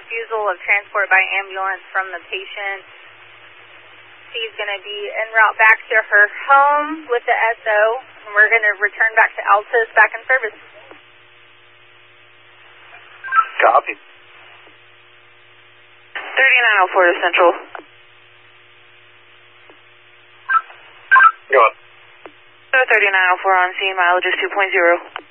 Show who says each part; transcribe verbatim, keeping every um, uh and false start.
Speaker 1: refusal of transport by ambulance from the patient. She's going to be en route back to her home with the S O, and we're going to return back to Altus, back in service.
Speaker 2: Copy.
Speaker 3: thirty-nine oh four to Central.
Speaker 2: Go on.
Speaker 3: thirty-nine oh four on scene, mileage is two point zero.